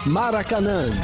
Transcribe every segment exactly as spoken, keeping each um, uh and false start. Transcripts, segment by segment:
Maracanã.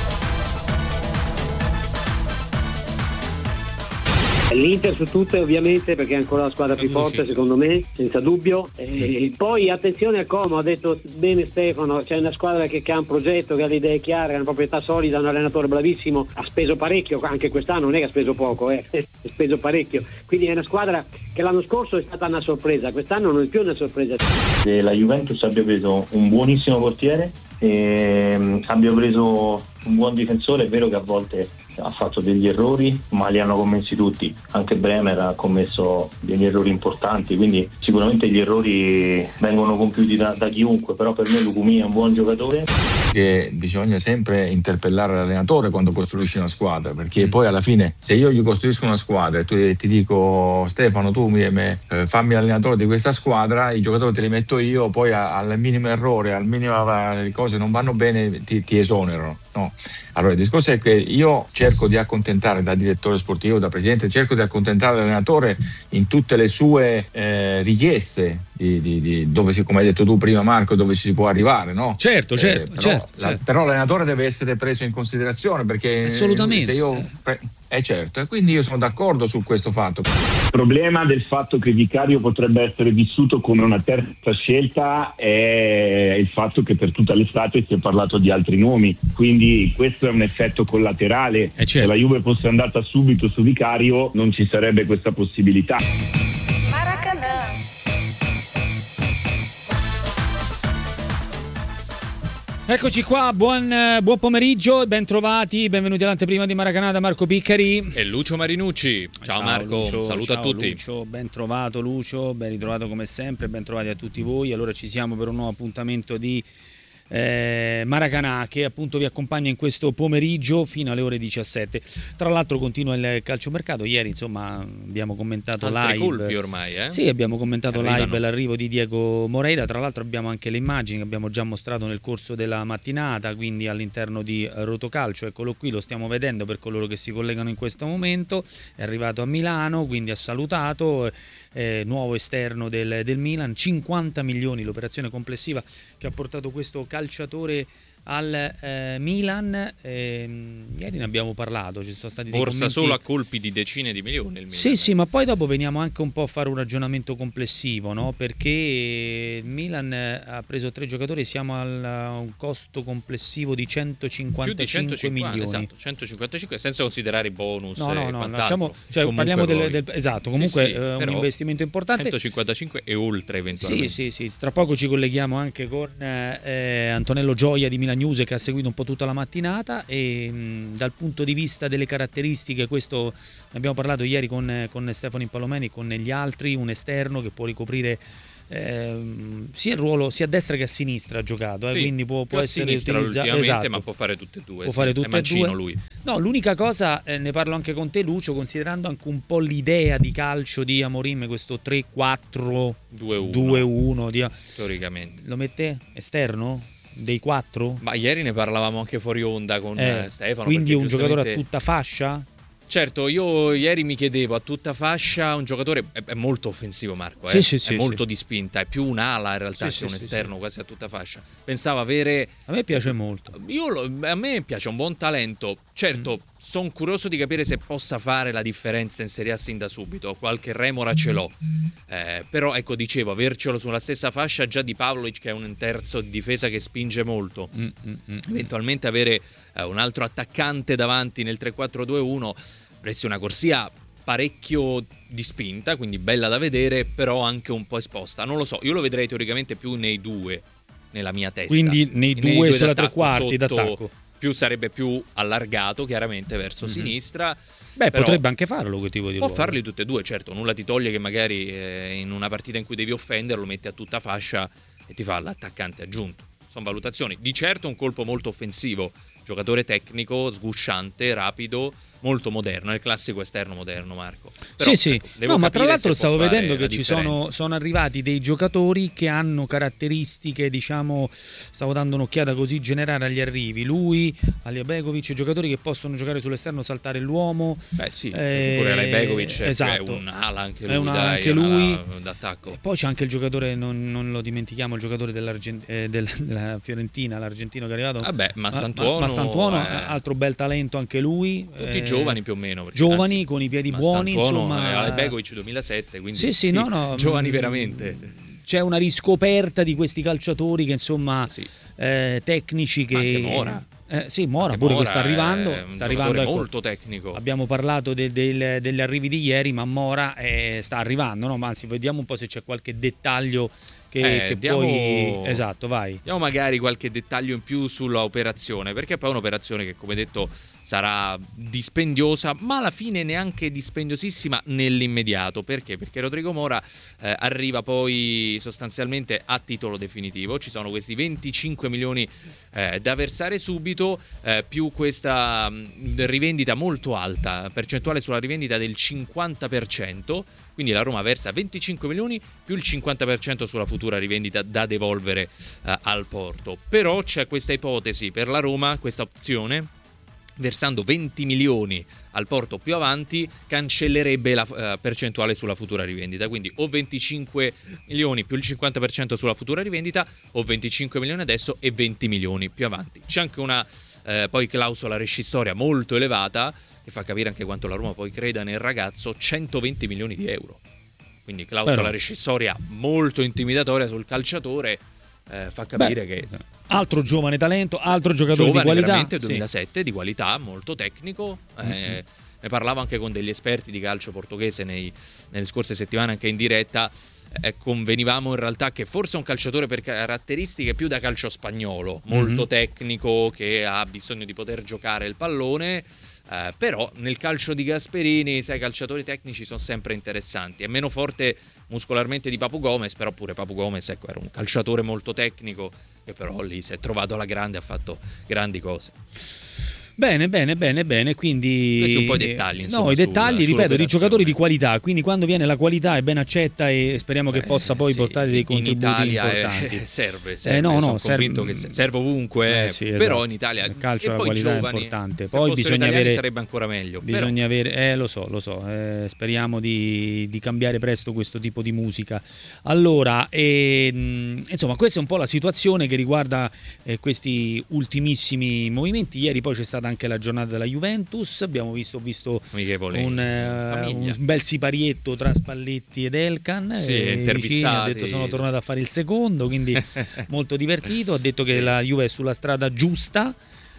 L'Inter su tutte ovviamente, perché è ancora la squadra più forte secondo me, senza dubbio. E poi attenzione a Como, ha detto bene Stefano, c'è una squadra che, che ha un progetto, che ha le idee chiare, ha una proprietà solida, un allenatore bravissimo, ha speso parecchio, anche quest'anno non è che ha speso poco, eh, ha speso parecchio, quindi è una squadra che l'anno scorso è stata una sorpresa, quest'anno non è più una sorpresa. Se la Juventus abbia preso un buonissimo portiere e abbia preso un buon difensore, è vero che a volte ha fatto degli errori, ma li hanno commessi tutti, anche Bremer ha commesso degli errori importanti, quindi sicuramente gli errori vengono compiuti da, da chiunque, però per me Lukumi è un buon giocatore. Che bisogna sempre interpellare l'allenatore quando costruisci una squadra, perché poi alla fine se io gli costruisco una squadra e tu, ti dico Stefano tu mi, me, eh, fammi l'allenatore di questa squadra, i giocatori te li metto io, poi a, al minimo errore, al minimo le cose non vanno bene ti, ti esonerano, no? Allora il discorso è che io cerco di accontentare, da direttore sportivo, da presidente, cerco di accontentare l'allenatore in tutte le sue eh, richieste di, di, di dove si, come hai detto tu prima Marco, dove si può arrivare, no? Certo, Eh, certo, però, certo, la, certo. però l'allenatore deve essere preso in considerazione, perché assolutamente se io pre- eh certo, e quindi io sono d'accordo su questo fatto. Il problema del fatto che Vicario potrebbe essere vissuto come una terza scelta è il fatto che per tutta l'estate si è parlato di altri nomi, quindi questo è un effetto collaterale. Eh certo. Se la Juve fosse andata subito su Vicario non ci sarebbe questa possibilità. Maracanã. Eccoci qua, buon, buon pomeriggio, ben trovati, benvenuti all'anteprima di Maracanã da Marco Piccari e Lucio Marinucci. Ciao, ciao Marco, Lucio, un saluto ciao a tutti. Lucio, ben trovato Lucio, ben ritrovato come sempre, ben trovati a tutti voi. Allora ci siamo per un nuovo appuntamento di Eh, Maracanã, che appunto vi accompagna in questo pomeriggio fino alle ore diciassette. Tra l'altro continua il calciomercato. Ieri insomma abbiamo commentato Altri live colpi ormai, eh? Sì, abbiamo commentato Arrivano. live l'arrivo di Diego Moreira. Tra l'altro abbiamo anche le immagini che abbiamo già mostrato nel corso della mattinata, quindi all'interno di Rotocalcio. Eccolo qui, lo stiamo vedendo per coloro che si collegano in questo momento. È arrivato a Milano, quindi ha salutato. Eh, nuovo esterno del, del Milan, cinquanta milioni l'operazione complessiva che ha portato questo calciatore al eh, Milan. Eh, ieri ne abbiamo parlato, ci sono stati dei Borsa commenti... solo a colpi di decine di milioni il Milan. Sì, sì, ma poi dopo veniamo anche un po' a fare un ragionamento complessivo, no? Perché il Milan ha preso tre giocatori, siamo al- a un costo complessivo di centocinquantacinque Più di centocinquanta, milioni. esatto, centocinquantacinque senza considerare i bonus. No, no, e no, quant'altro. lasciamo, cioè, Comunque parliamo del, poi- del- esatto, comunque Sì, sì, eh, un però investimento importante. centocinquantacinque e oltre eventualmente. Sì, sì, sì, tra poco ci colleghiamo anche con eh, Antonello Gioia di Milan News, che ha seguito un po' tutta la mattinata e mh, dal punto di vista delle caratteristiche, questo ne abbiamo parlato ieri con, eh, con Stefano Impallomeni e con gli altri, un esterno che può ricoprire ehm, sia il ruolo sia a destra che a sinistra ha giocato, eh, Sì, quindi può, più può a essere sinistra utilizzato, ultimamente, esatto. ma può fare tutte e due. Può sì. fare È tutte e mancino due. lui. No, l'unica cosa, eh, ne parlo anche con te Lucio, considerando anche un po' l'idea di calcio di Amorim, questo tre quattro due uno, di... teoricamente. lo mette esterno? Dei quattro? Ma ieri ne parlavamo anche fuori onda con Eh, eh, Stefano. quindi perché un giocatore a giustamente- tutta fascia? Certo, io ieri mi chiedevo a tutta fascia un giocatore è, è molto offensivo Marco, Sì, eh? sì, è sì, molto sì. di spinta, è più un'ala in realtà Sì, che sì, un sì, esterno sì. quasi a tutta fascia. Pensavo avere A me piace molto. io lo- a me piace un buon talento. Certo, Mm. sono curioso di capire se possa fare la differenza in Serie A sin da subito. Qualche remora ce l'ho. Eh, però ecco, dicevo, avercelo sulla stessa fascia già di Pavlovic, che è un terzo di difesa che spinge molto. Mm, mm, mm. Eventualmente avere eh, un altro attaccante davanti nel tre quattro due uno, avresti una corsia parecchio di spinta, quindi bella da vedere, però anche un po' esposta. Non lo so, io lo vedrei teoricamente più nei due, nella mia testa. Quindi nei due sulla tre d'attacco, quarti sotto- d'attacco. Più sarebbe più allargato chiaramente verso Mhm. sinistra. Beh, però potrebbe anche farlo quel tipo di può ruolo. farli tutte e due, certo. Nulla ti toglie che magari eh, in una partita in cui devi offendere lo metti a tutta fascia e ti fa l'attaccante aggiunto. Sono valutazioni. Di certo un colpo molto offensivo, giocatore tecnico, sgusciante, rapido, molto moderno, è il classico esterno moderno, Marco. Però, sì, sì, ecco, devo no, ma tra capire l'altro se può stavo fare vedendo la che ci sono, differenza. sono arrivati dei giocatori che hanno caratteristiche, diciamo, stavo dando un'occhiata così generale agli arrivi, lui, Aliabegovic, giocatori che possono giocare sull'esterno, saltare l'uomo. Beh sì, eh, perché pure Aliabegovic esatto. è un ala anche È lui, un ala dai, anche è un lui. ala d'attacco. E poi c'è anche il giocatore, non, non lo dimentichiamo, il giocatore dell'Argent- eh, del- della Fiorentina, l'argentino che è arrivato. Vabbè, Ma- Mastantuono, Ma, Mastantuono, eh, altro bel talento anche lui. tutti eh, giovani più o meno. perché, Giovani, anzi, con i piedi buoni, Mastantuono insomma. e Aliabegovic duemilasette, quindi Sì, sì, no, no, giovani mh, veramente. C'è una riscoperta di questi calciatori che insomma Sì. eh, tecnici che... Ma anche Mora. Eh, sì, Mora Anche pure Mora che sta arrivando. è un Sta arrivando giocatore ecco, molto tecnico. Abbiamo parlato de- del- degli arrivi di ieri, ma Mora eh, sta arrivando, no? Ma anzi, vediamo un po' se c'è qualche dettaglio che, Eh, che diamo- poi... Esatto, vai. Diamo magari qualche dettaglio in più sulla operazione, perché poi è un'operazione che, come detto, sarà dispendiosa, ma alla fine neanche dispendiosissima nell'immediato. Perché? Perché Rodrigo Mora eh, arriva poi sostanzialmente a titolo definitivo. Ci sono questi venticinque milioni eh, da versare subito, eh, più questa mh, rivendita molto alta, percentuale sulla rivendita del cinquanta per cento. Quindi la Roma versa venticinque milioni più il cinquanta per cento sulla futura rivendita da devolvere eh, al Porto. Però c'è questa ipotesi per la Roma, questa opzione, versando venti milioni al Porto più avanti, cancellerebbe la uh, percentuale sulla futura rivendita. Quindi o venticinque milioni più il cinquanta per cento sulla futura rivendita, o venticinque milioni adesso e venti milioni più avanti. C'è anche una uh, poi clausola rescissoria molto elevata, che fa capire anche quanto la Roma poi creda nel ragazzo, centoventi milioni di euro. Quindi clausola Però. rescissoria molto intimidatoria sul calciatore, eh, fa capire Beh, che... Altro giovane talento, altro giocatore giovane, di qualità. veramente Sì. duemilasette, di qualità, molto tecnico. eh, Mm-hmm. Ne parlavo anche con degli esperti di calcio portoghese nei, nelle scorse settimane, anche in diretta. Eh, convenivamo in realtà che forse è un calciatore per caratteristiche più da calcio spagnolo, molto Mm-hmm. tecnico, che ha bisogno di poter giocare il pallone. Eh, però nel calcio di Gasperini, sai, i calciatori tecnici sono sempre interessanti. È meno forte muscolarmente di Papu Gomez, però pure Papu Gomez, ecco, era un calciatore molto tecnico, che però lì si è trovato alla grande, ha fatto grandi cose. Bene, bene, bene, bene, quindi... Questi un po' i dettagli, insomma, No, i dettagli, sul- ripeto, di sull'operazione. giocatori di qualità, quindi quando viene la qualità è ben accetta e speriamo che Eh, possa poi sì, portare dei in contributi Italia è- importanti. serve, serve, Eh, no, no, sono serve- convinto che se- serve ovunque, Eh, sì, però esatto. in Italia Il calcio e la poi qualità è giovani, importante. se Poi fossero bisogna italiani avere- sarebbe ancora meglio. Però- Bisogna avere, eh lo so, lo so, eh, speriamo di, di cambiare presto questo tipo di musica. Allora, ehm, insomma, questa è un po' la situazione che riguarda eh, questi ultimissimi movimenti. Ieri poi c'è stata anche la giornata della Juventus, abbiamo visto, ho visto amichevole un, in eh, famiglia. un bel siparietto tra Spalletti ed Elkan. Sì, eh, intervistati. vicini, ha detto sono tornato a fare il secondo, quindi molto divertito. Ha detto che Sì. la Juve è sulla strada giusta.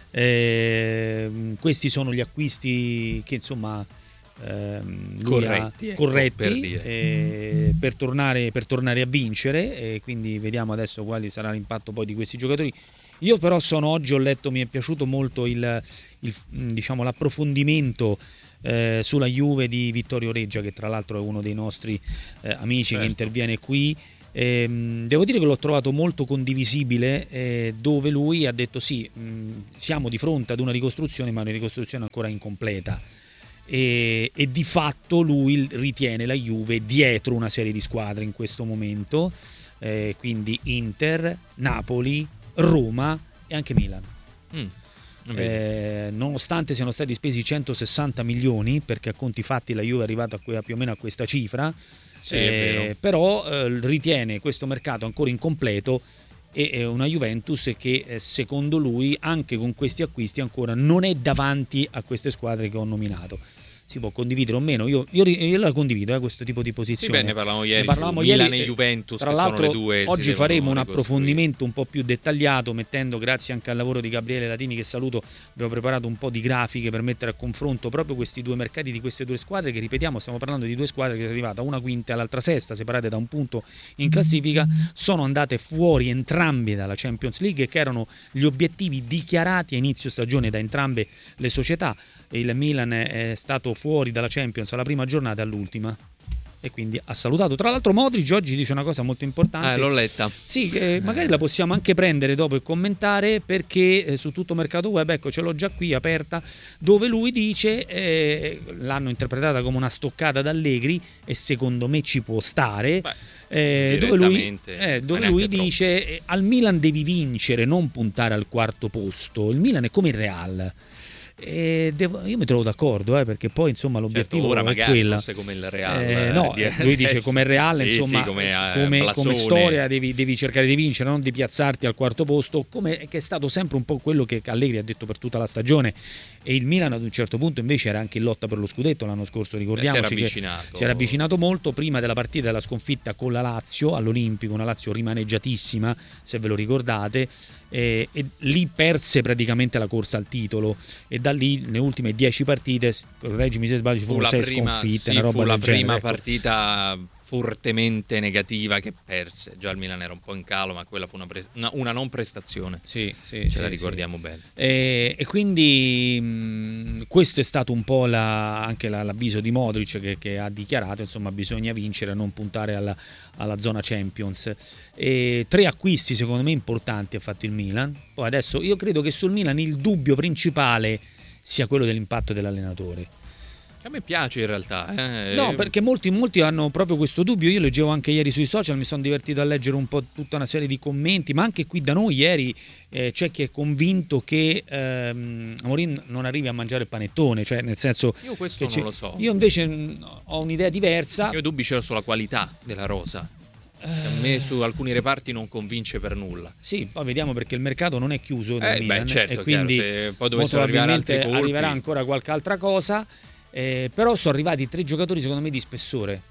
Eh, questi sono gli acquisti che insomma ehm, lui ha- Corretti, ecco, corretti, per dire. eh, per, tornare, per tornare a vincere, e quindi vediamo adesso quali sarà l'impatto poi di questi giocatori. Io però sono oggi, ho letto, mi è piaciuto molto il, il, diciamo, l'approfondimento eh, sulla Juve di Vittorio Reggia, che tra l'altro è uno dei nostri eh, amici, Certo. che interviene qui. Ehm, devo dire che l'ho trovato molto condivisibile, eh, dove lui ha detto sì, mh, siamo di fronte ad una ricostruzione, ma una ricostruzione ancora incompleta, e, e di fatto lui ritiene la Juve dietro una serie di squadre in questo momento, eh, quindi Inter, Napoli, Roma e anche Milan. Mm, vedi. Eh, nonostante siano stati spesi centosessanta milioni, perché a conti fatti la Juve è arrivata a, que- a più o meno a questa cifra, Sì, è eh, vero. però eh, ritiene questo mercato ancora incompleto, e è una Juventus che eh, secondo lui anche con questi acquisti ancora non è davanti a queste squadre che ho nominato. Si può condividere o meno, io, io, io la condivido eh, questo tipo di Sì, posizione. beh, ne parlavamo ieri, Ne parlavamo su ieri, Milan e eh, Juventus, tra che sono l'altro le due, si oggi devono faremo un ricostruire. approfondimento un po' più dettagliato, mettendo, grazie anche al lavoro di Gabriele Latini, che saluto, abbiamo preparato un po' di grafiche per mettere a confronto proprio questi due mercati di queste due squadre, che ripetiamo, stiamo parlando di due squadre che sono arrivate una quinta e l'altra sesta, separate da un punto in classifica, sono andate fuori entrambi dalla Champions League, che erano gli obiettivi dichiarati a inizio stagione da entrambe le società. Il Milan è stato fuori dalla Champions alla prima giornata e all'ultima. e quindi ha salutato. Tra l'altro Modric oggi dice una cosa molto importante. Eh, l'ho letta. Sì, eh, magari la possiamo anche prendere dopo e commentare, perché eh, su Tutto Mercato Web, ecco, ce l'ho già qui aperta, dove lui dice, eh, l'hanno interpretata come una stoccata da Allegri e secondo me ci può stare. Beh. Eh, dove lui, Eh, eh, dove lui dice eh, al Milan devi vincere, non puntare al quarto posto. Il Milan è come il Real. E devo, io mi trovo d'accordo, eh, perché poi insomma l'obiettivo certo, ora è magari quella. forse come il Real, eh, no, eh, lui dice come il Real, sì, insomma, sì, come, eh, come, come storia devi, devi cercare di vincere, non di piazzarti al quarto posto, come che è stato sempre un po' quello che Allegri ha detto per tutta la stagione. E il Milan ad un certo punto invece era anche in lotta per lo scudetto l'anno scorso, ricordiamoci, si era che avvicinato. si era avvicinato molto prima della partita della sconfitta con la Lazio all'Olimpico, una Lazio rimaneggiatissima, se ve lo ricordate, e, e lì perse praticamente la corsa al titolo, e da lì nelle ultime dieci partite, reggimi se sbaglio, ci fu furono la sei prima, sconfitte, sì, una roba fu la del genere, prima ecco. partita fortemente negativa che perse. Già il Milan era un po' in calo, ma quella fu una, pre- una, una non prestazione. Sì, sì, ce sì, la ricordiamo sì. bene. E, e quindi mh, questo è stato un po' la, anche la, l'avviso di Modric, che, che ha dichiarato, insomma, bisogna vincere, non puntare alla, alla zona Champions. E tre acquisti secondo me importanti ha fatto il Milan. Poi adesso io credo che sul Milan il dubbio principale sia quello dell'impatto dell'allenatore. A me piace in realtà. Eh. No, perché molti, molti hanno proprio questo dubbio. Io leggevo anche ieri sui social, mi sono divertito a leggere un po' tutta una serie di commenti, ma anche qui da noi ieri eh, c'è chi è convinto che ehm, Amorim non arrivi a mangiare il panettone, cioè nel senso Io questo che non lo so. Io invece mh, ho un'idea diversa. Io dubbi c'ero sulla qualità della rosa. A me su alcuni reparti non convince per nulla. Sì, poi vediamo, perché il mercato non è chiuso nel Eh, Milan, beh, certo, e quindi chiaro, se poi molto dovessero arrivare altri probabilmente colpi, arriverà ancora qualche altra cosa. Eh, però sono arrivati tre giocatori secondo me di spessore.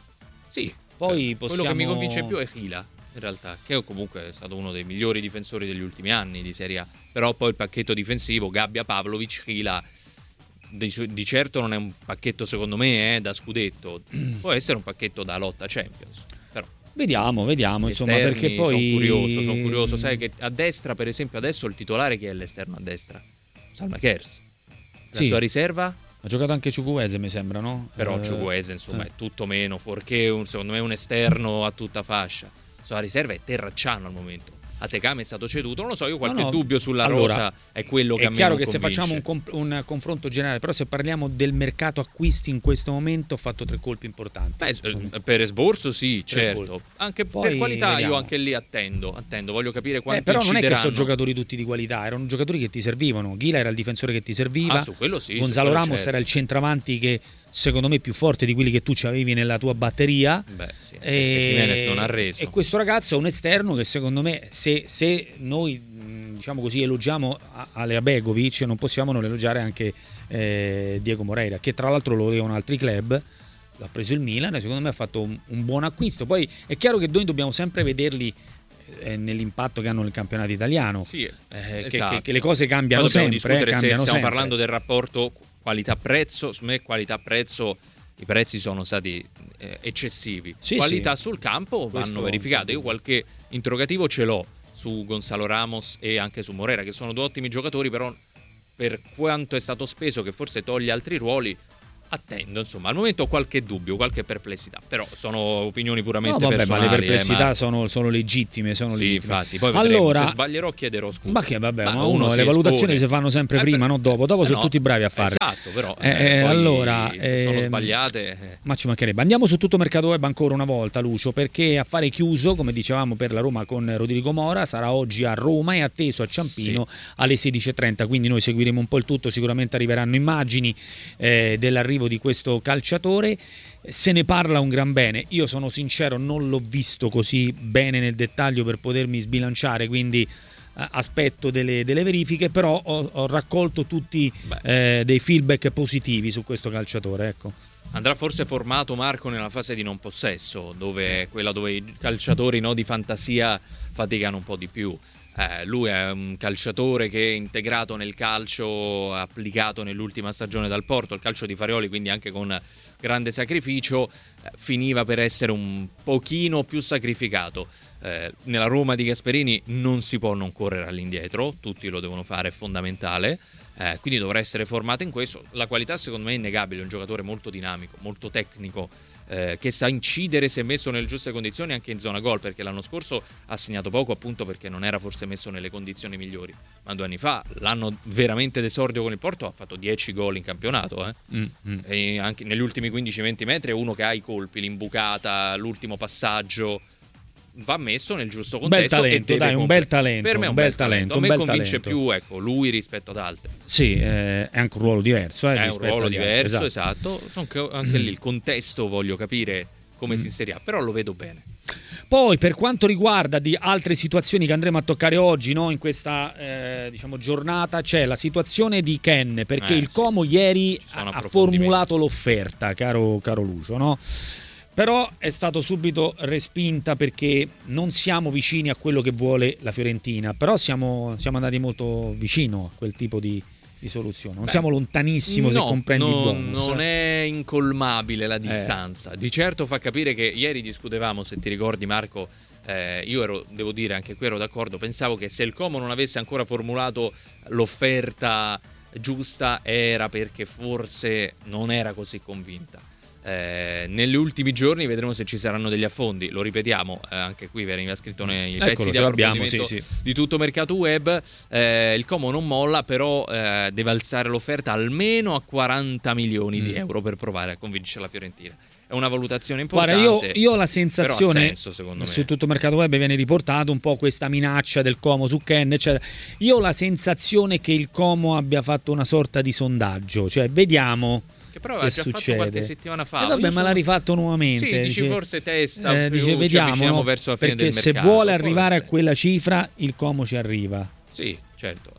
Sì, poi eh, possiamo... quello che mi convince più è Hila, in realtà, che comunque è stato uno dei migliori difensori degli ultimi anni di Serie A. Però poi il pacchetto difensivo, Gabbia, Pavlovic, Hila, di, di certo non è un pacchetto secondo me eh, da scudetto, può essere un pacchetto da lotta Champions. Però Vediamo, vediamo, insomma, esterni, perché poi... sono curioso, sono curioso. Sai che a destra, per esempio, adesso il titolare chi è l'esterno a destra? Salma Kers. La Sì. sua riserva? Ha giocato anche Ciucuese, mi sembra, no? Però eh, Ciucuese, insomma, eh. è tutto meno, fuorché un, secondo me un esterno a tutta fascia. La sua riserva è Terracciano al momento. Atekame è stato ceduto, non lo so, io qualche No, no. dubbio sulla Allora, rosa è quello che è a me chiaro non che se convince. facciamo un, comp- un confronto generale, però se parliamo del mercato acquisti in questo momento, ha fatto tre colpi importanti. Beh, eh, per esborso sì, Tre certo. colpi. Anche Poi per qualità vediamo. io anche lì attendo, attendo, voglio capire quanto Eh, però non è che sono incideranno. giocatori tutti di qualità, erano giocatori che ti servivano. Ghila era il difensore che ti serviva, Ah, su quello sì, su Gonzalo quello Ramos certo. era il centravanti che secondo me è più forte di quelli che tu ci avevi nella tua batteria. Beh, sì, e... Jimenez non ha reso. e questo ragazzo è un esterno che secondo me, se, se noi mh, diciamo così elogiamo Ale Begovic, non possiamo non elogiare anche eh, Diego Moreira, che tra l'altro lo volevano altri club, l'ha preso il Milan e secondo me ha fatto un, un buon acquisto. Poi è chiaro che noi dobbiamo sempre vederli eh, nell'impatto che hanno nel campionato italiano, Sì, eh, che, esatto. che, che le cose cambiano Poi dobbiamo sempre, eh, discutere se cambiano stiamo sempre. parlando del rapporto qualità-prezzo. Secondo me qualità-prezzo, i prezzi sono stati eh, eccessivi. Sì, Qualità sì. sul campo Questo vanno verificate. sì. Io qualche interrogativo ce l'ho su Gonzalo Ramos e anche su Morera, che sono due ottimi giocatori, però per quanto è stato speso, che forse toglie altri ruoli, attendo, insomma, al momento ho qualche dubbio, qualche perplessità, però sono opinioni puramente No, vabbè, personali. ma le perplessità eh, ma... sono, sono legittime, sono Sì, legittime. infatti, poi vedremo. Allora, Se sbaglierò chiederò scusa. ma che vabbè, Ma ma uno uno, si le valutazioni espone. si fanno sempre Eh, prima, per- non dopo. Dopo eh, sono no, tutti bravi a farle. Esatto, però Eh, eh, eh, poi allora, se sono ehm, sbagliate. eh. Ma ci mancherebbe. Andiamo su Tutto Mercato Web ancora una volta, Lucio, perché affare chiuso, come dicevamo, per la Roma con Rodrigo Mora, sarà oggi a Roma e atteso a Ciampino Sì. alle sedici e trenta, quindi noi seguiremo un po' il tutto, sicuramente arriveranno immagini eh, dell'arrivo di questo calciatore. Se ne parla un gran bene, io sono sincero, non l'ho visto così bene nel dettaglio per potermi sbilanciare, quindi eh, aspetto delle, delle verifiche, però ho, ho raccolto tutti eh, dei feedback positivi su questo calciatore, ecco. Andrà forse formato, Marco, nella fase di non possesso, dove è quella dove i calciatori no, di fantasia faticano un po' di più. Eh, lui è un calciatore che è integrato nel calcio applicato nell'ultima stagione dal Porto, il calcio di Farioli, quindi anche con grande sacrificio, eh, finiva per essere un pochino più sacrificato. Eh, nella Roma di Gasperini non si può non correre all'indietro, tutti lo devono fare, è fondamentale, eh, quindi dovrà essere formato in questo. La qualità secondo me è innegabile, è un giocatore molto dinamico, molto tecnico, eh, che sa incidere se messo nelle giuste condizioni anche in zona gol, perché l'anno scorso ha segnato poco appunto perché non era forse messo nelle condizioni migliori, ma due anni fa, l'anno veramente d'esordio con il Porto, ha fatto dieci gol in campionato, eh? mm, mm. E anche negli ultimi quindici venti metri è uno che ha i colpi, l'imbucata, l'ultimo passaggio, va messo nel giusto contesto. Bel talento, e deve dai, un comp- bel talento. Per me è un, un bel bel talento. talento. A me un bel convince talento. più, ecco, lui rispetto ad altri. Sì, eh, è anche un ruolo diverso. Eh, è un ruolo diverso, esatto. esatto. Anche lì il contesto voglio capire come mm. si inserirà, però lo vedo bene. Poi per quanto riguarda di altre situazioni che andremo a toccare oggi, no, in questa eh, diciamo giornata, c'è la situazione di Ken, perché eh, il sì. Como ieri ha, ha formulato l'offerta, caro, caro Lucio, no? Però è stato subito respinta perché non siamo vicini a quello che vuole la Fiorentina, però siamo, siamo andati molto vicino a quel tipo di, di soluzione, non Beh, siamo lontanissimo, no, se comprendi non, il bonus. Non è incolmabile la distanza, eh. Di certo fa capire che ieri discutevamo, se ti ricordi Marco, eh, io ero, devo dire, anche qui ero d'accordo, pensavo che se il Como non avesse ancora formulato l'offerta giusta era perché forse non era così convinta. Eh, negli ultimi giorni vedremo se ci saranno degli affondi, lo ripetiamo, eh, anche qui veniva scritto nei Eccolo, pezzi di sì, approfondimento sì. di Tutto Mercato Web, eh, il Como non molla, però eh, deve alzare l'offerta almeno a quaranta milioni mm. di euro per provare a convincere la Fiorentina. È una valutazione importante. Guarda, io, io ho la sensazione, senso, secondo me. Su Tutto Mercato Web viene riportato un po' questa minaccia del Como su Ken, eccetera. Io ho la sensazione che il Como abbia fatto una sorta di sondaggio, cioè vediamo che però che ha già succede. fatto qualche settimana fa. E vabbè, Io ma sono... l'ha rifatto nuovamente. Sì, dici dice, forse testa, eh, più dice, vediamo, no? verso la fine perché del se mercato. vuole arrivare a quella cifra, il Como ci arriva. Sì, certo.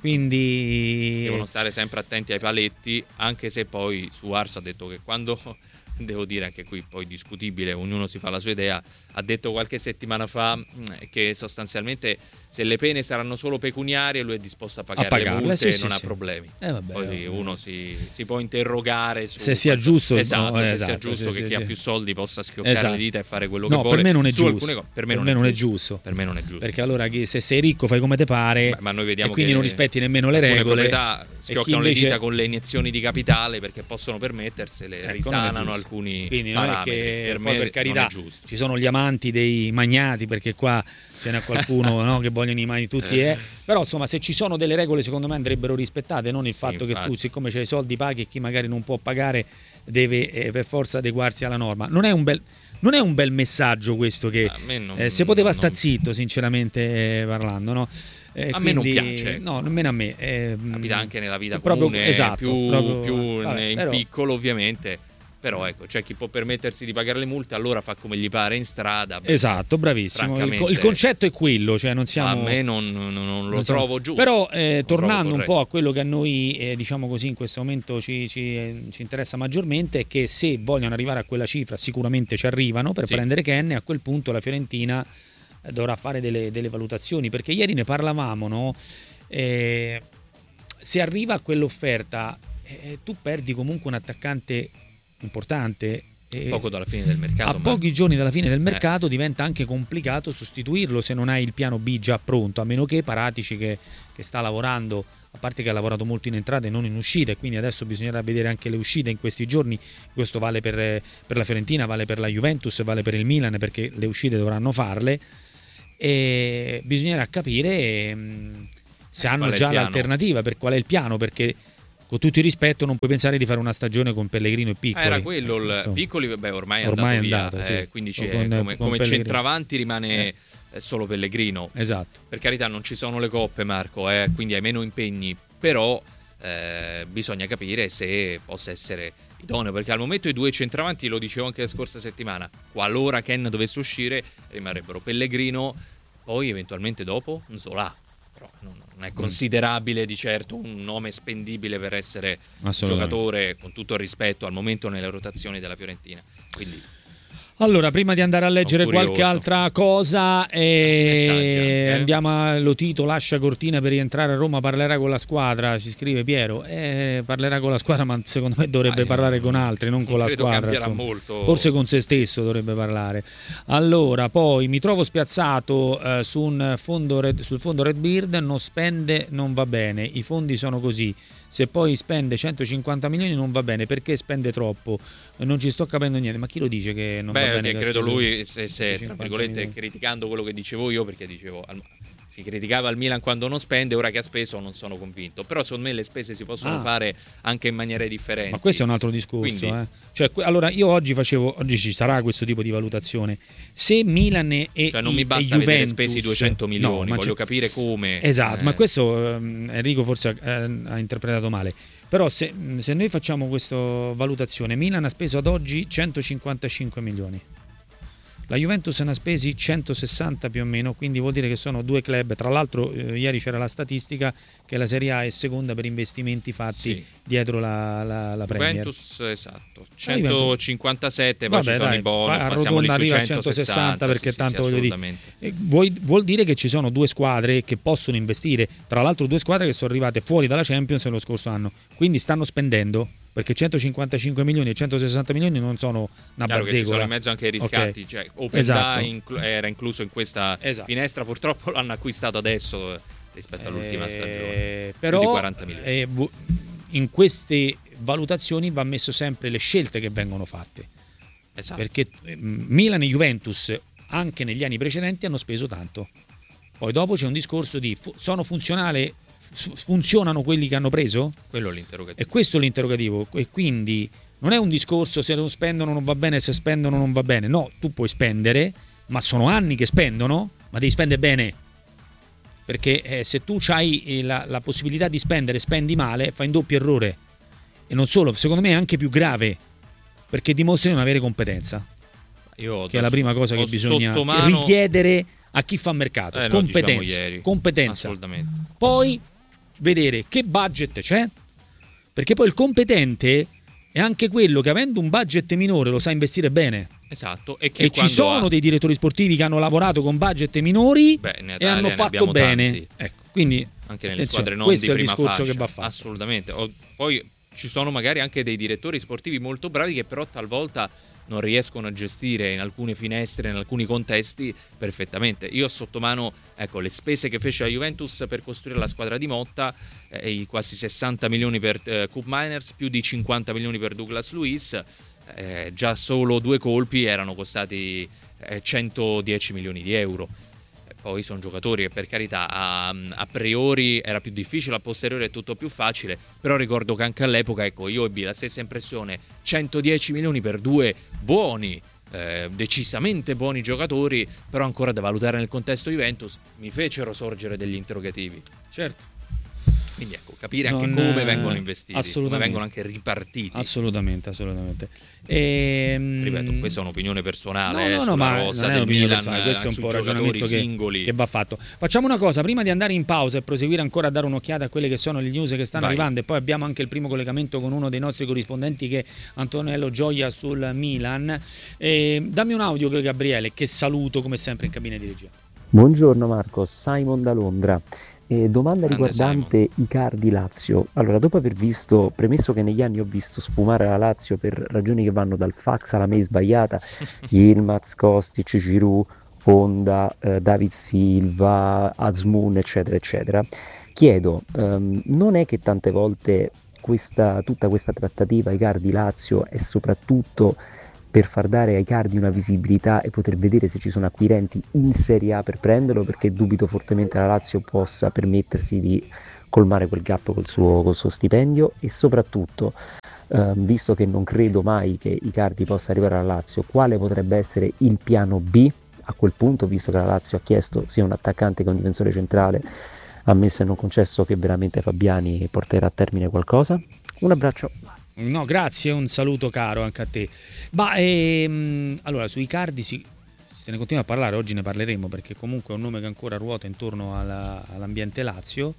Quindi devono stare sempre attenti ai paletti, anche se poi su Ars ha detto che quando, devo dire anche qui poi discutibile, ognuno si fa la sua idea, ha detto qualche settimana fa che sostanzialmente se le pene saranno solo pecuniarie lui è disposto a pagare a pagarle, le multe sì, e sì, non sì. ha problemi. Eh, vabbè, poi vabbè. uno si, si può interrogare su se sia quanto... giusto, esatto, no, se esatto, sia giusto sì, che sì, chi sì. ha più soldi possa schioccare esatto. le dita e fare quello no, che vuole. Per me non è su giusto. Alcune... Per me, per non, me è non giusto. è giusto. Per me non è giusto. Perché allora che se sei ricco fai come te pare, ma, ma noi vediamo e quindi che non rispetti nemmeno le regole. proprietà schioccano invece... le dita con le iniezioni di capitale perché possono permettersele, ecco, risanano alcuni quindi non parametri. è che per poi me per carità non è giusto. ci sono gli amanti dei magnati, perché qua ce n'è qualcuno no, che vogliono i mani tutti, eh. Però insomma se ci sono delle regole secondo me andrebbero rispettate, non il sì, fatto infatti. che tu siccome c'hai i soldi paghi e chi magari non può pagare deve eh, per forza adeguarsi alla norma. Non è un bel, non è un bel messaggio questo, che non, eh, se poteva non, sta zitto sinceramente eh, parlando, no? Eh, a quindi, me non piace, no, nemmeno a me. Eh, capita anche nella vita proprio, comune, esatto, più, proprio, più vabbè, in però, piccolo ovviamente. Però ecco, c'è chi può permettersi di pagare le multe, allora fa come gli pare in strada. Beh, esatto, bravissimo. Il, il concetto è quello, cioè non siamo. A me non, non, non lo non trovo siamo, giusto. Però eh, tornando un po' a quello che a noi, eh, diciamo così, in questo momento ci, ci, eh, ci interessa maggiormente, è che se vogliono arrivare a quella cifra, sicuramente ci arrivano per sì. prendere Ken, e a quel punto la Fiorentina eh, dovrà fare delle, delle valutazioni, perché ieri ne parlavamo, no? Eh, se arriva a quell'offerta, eh, tu perdi comunque un attaccante importante. Poco dalla fine del mercato. A ma... pochi giorni dalla fine del mercato eh. diventa anche complicato sostituirlo se non hai il piano B già pronto, a meno che Paratici che, che sta lavorando, a parte che ha lavorato molto in entrate e non in uscite, quindi adesso bisognerà vedere anche le uscite in questi giorni. Questo vale per, per la Fiorentina, vale per la Juventus, vale per il Milan, perché le uscite dovranno farle, e bisognerà capire mh, se eh, hanno già l'alternativa, per qual è il piano, perché con tutto il rispetto non puoi pensare di fare una stagione con Pellegrino e Piccoli. Era quello il Insomma, Piccoli, beh, ormai è ormai andato, è andato via, sì. eh, quindi c'è, con, come, con come centravanti rimane eh. solo Pellegrino. Esatto. Per carità non ci sono le coppe, Marco, eh, quindi hai meno impegni, però eh, bisogna capire se possa essere idoneo, perché al momento i due centravanti, lo dicevo anche la scorsa settimana, qualora Ken dovesse uscire rimarrebbero Pellegrino, poi eventualmente dopo Nzola. Non è considerabile di certo un nome spendibile per essere giocatore, con tutto il rispetto, al momento nelle rotazioni della Fiorentina. Quindi Allora, prima di andare a leggere qualche altra cosa, eh, eh? andiamo a Lotito, lascia Cortina per rientrare a Roma, parlerà con la squadra, ci scrive Piero. Eh, parlerà con la squadra, ma secondo me dovrebbe ah, parlare con altri, non con la squadra. Molto. Forse con se stesso dovrebbe parlare. Allora, poi mi trovo spiazzato eh, su un fondo red, sul fondo Redbird, non spende, non va bene, i fondi sono così. Se poi spende centocinquanta milioni non va bene, perché spende troppo, non ci sto capendo niente. Ma chi lo dice che non Beh, va bene? Beh, credo lui, se, se tra virgolette milioni. Criticando quello che dicevo io, perché dicevo al, si criticava il Milan quando non spende, ora che ha speso non sono convinto. Però secondo me le spese si possono ah. fare anche in maniere differenti. Ma questo è un altro discorso. Quindi, eh. cioè, allora io oggi facevo, oggi ci sarà questo tipo di valutazione. Se Milan e cioè non mi basta e Juventus, vedere spesi duecento milioni, no, voglio capire come. Esatto, eh. ma questo um, Enrico forse eh, ha interpretato male. Però se, se noi facciamo questa valutazione, Milan ha speso ad oggi centocinquantacinque milioni. La Juventus ne ha spesi centosessanta più o meno, quindi vuol dire che sono due club. Tra l'altro eh, ieri c'era la statistica che la Serie A è seconda per investimenti fatti sì. dietro la, la, la Premier. Juventus, esatto, centocinquantasette, poi Vabbè, ci sono dai, i bonus, ma siamo lì sui arriva a centosessanta perché sì, tanto sì, voglio dire. E vuoi, vuol dire che ci sono due squadre che possono investire, tra l'altro due squadre che sono arrivate fuori dalla Champions lo scorso anno, quindi stanno spendendo. Perché centocinquantacinque milioni e centosessanta milioni non sono una Chiaro bazzecola. Che ci sono in mezzo anche i riscatti, okay. cioè Open esatto. inclu- era incluso in questa esatto. finestra, purtroppo l'hanno acquistato adesso rispetto all'ultima eh, stagione. Però più di quaranta milioni. Eh, in queste valutazioni va messo sempre le scelte che vengono fatte. Esatto. Perché eh, Milan e Juventus anche negli anni precedenti hanno speso tanto. Poi dopo c'è un discorso di fu- sono funzionali funzionano quelli che hanno preso? Quello è l'interrogativo. E questo è l'interrogativo. E quindi non è un discorso se non spendono non va bene, se spendono non va bene. No, tu puoi spendere, ma sono anni che spendono, ma devi spendere bene. Perché eh, se tu hai la, la possibilità di spendere, spendi male, fai un doppio errore. E non solo, secondo me è anche più grave, perché dimostri di non avere competenza. Io che è la prima cosa che bisogna sottomano... richiedere a chi fa mercato. Eh, competenza. Diciamo competenza. Assolutamente. Poi vedere che budget c'è, perché poi il competente è anche quello che avendo un budget minore lo sa investire bene. Esatto. E, che e ci sono ha... dei direttori sportivi che hanno lavorato con budget minori Beh, e hanno fatto bene. Tanti. Ecco, quindi anche nelle squadre non questo di è il prima discorso fascia. Che va fatto. Assolutamente. O, poi ci sono magari anche dei direttori sportivi molto bravi che però talvolta non riescono a gestire in alcune finestre, in alcuni contesti perfettamente. Io ho sotto mano ecco, le spese che fece la Juventus per costruire la squadra di Motta, eh, i quasi sessanta milioni per eh, Koop Miners, più di cinquanta milioni per Douglas Luiz, eh, già solo due colpi erano costati eh, centodieci milioni di euro. Poi sono giocatori che per carità a, a priori era più difficile, a posteriori è tutto più facile, però ricordo che anche all'epoca ecco io ebbi la stessa impressione, centodieci milioni per due buoni, eh, decisamente buoni giocatori, però ancora da valutare nel contesto Juventus, mi fecero sorgere degli interrogativi. Certo. Quindi ecco, capire anche non, come vengono investiti, come vengono anche ripartiti. Assolutamente, assolutamente. E, ripeto, questa è un'opinione personale, no, no, eh, no, ma rosa non è del Milan, personale, questo è un po' un ragionamento singoli. Che, che va fatto. Facciamo una cosa, prima di andare in pausa e proseguire ancora a dare un'occhiata a quelle che sono le news che stanno Vai. arrivando, e poi abbiamo anche il primo collegamento con uno dei nostri corrispondenti che è Antonello Gioia sul Milan. E, dammi un audio, Gabriele, che saluto come sempre in cabina di regia. Buongiorno Marco, Simon da Londra. Eh, domanda Grande riguardante Simon. Icardi Lazio. Allora, dopo aver visto, premesso che negli anni ho visto sfumare la Lazio per ragioni che vanno dal fax alla mail sbagliata, Yilmaz, Kostic, Giroud, Honda, eh, David Silva, Azmoun, eccetera, eccetera, chiedo, ehm, non è che tante volte questa, tutta questa trattativa Icardi-Lazio è soprattutto per far dare ai Icardi una visibilità e poter vedere se ci sono acquirenti in Serie A per prenderlo, perché dubito fortemente la Lazio possa permettersi di colmare quel gap col suo, col suo stipendio, e soprattutto ehm, visto che non credo mai che Icardi possa arrivare alla Lazio, quale potrebbe essere il piano B a quel punto, visto che la Lazio ha chiesto sia un attaccante che un difensore centrale, ammesso e non concesso che veramente Fabiani porterà a termine qualcosa. Un abbraccio. No, grazie, un saluto caro anche a te. Ma ehm, allora su Icardi si, se ne continua a parlare, oggi ne parleremo perché comunque è un nome che ancora ruota intorno alla, all'ambiente Lazio.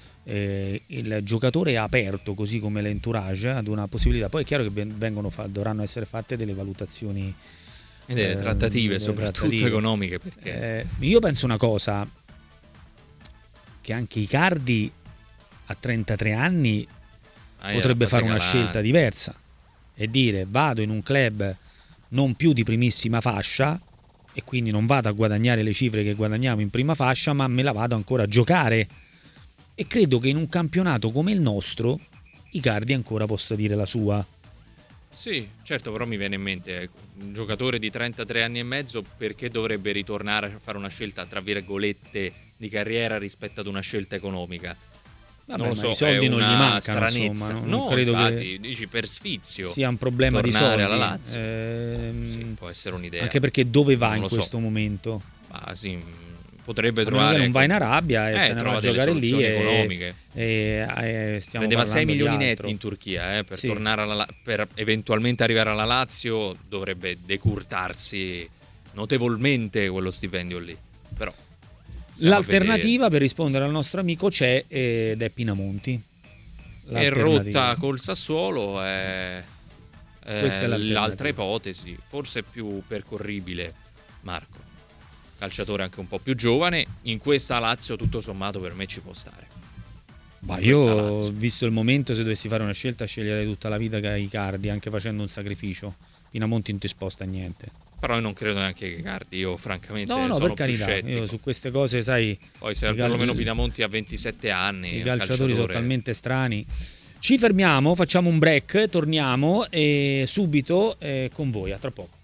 Eh, il giocatore è aperto, così come l'entourage, ad una possibilità. Poi è chiaro che vengono fa- dovranno essere fatte delle valutazioni E delle trattative, eh, soprattutto trattative. economiche. Perché... Eh, io penso una cosa, che anche Icardi a trentatré anni Ah, potrebbe fare una calante. scelta diversa e dire vado in un club non più di primissima fascia e quindi non vado a guadagnare le cifre che guadagniamo in prima fascia, ma me la vado ancora a giocare. E credo che in un campionato come il nostro Icardi ancora possa dire la sua. Sì, certo, però mi viene in mente ecco, un giocatore di trentatré anni e mezzo perché dovrebbe ritornare a fare una scelta tra virgolette di carriera rispetto ad una scelta economica. Vabbè, non lo ma so, i soldi è non gli una mancano, stranezza. insomma, non- no, non credo infatti, che dici per sfizio sia un problema di tornare soldi. alla Lazio. Ehm, Sì, può essere un'idea. Anche perché dove va Non in lo so. questo momento? Ma sì, mh, potrebbe A meno trovare che non va in ecco, Arabia e eh, se ne va trova a delle giocare lì soluzioni e, economiche. e, e stiamo Prendeva sei parlando di milioni altro. netti in Turchia eh, per Sì. tornare alla, per eventualmente arrivare alla Lazio dovrebbe decurtarsi notevolmente quello stipendio lì. Però stiamo a L'alternativa per rispondere al nostro amico c'è ed è Pinamonti. vedere. È L'alternativa. rotta col Sassuolo è, è Questa è l'alternativa. l'altra ipotesi, forse più percorribile. Marco, calciatore anche un po' più giovane, in questa Lazio tutto sommato per me ci può stare. Ma In questa io, Lazio. visto il momento, se dovessi fare una scelta, sceglierei tutta la vita che Icardi, anche facendo un sacrificio. Pinamonti non ti sposta niente. Però io non credo neanche che Icardi, io francamente No, no, sono per carità, più scettico. io su queste cose, sai, Poi se i cal- perlomeno Pinamonti ha ventisette anni, i è un calciatori sono calciatore- talmente strani. Ci fermiamo, facciamo un break, torniamo e subito eh, con voi, a tra poco.